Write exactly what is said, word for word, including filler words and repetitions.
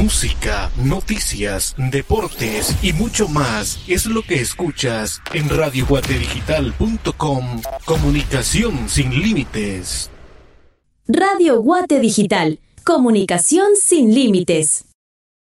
música, noticias, deportes y mucho más es lo que escuchas en radio guate digital punto com. Comunicación sin límites. Radio Guate Digital. Comunicación sin límites.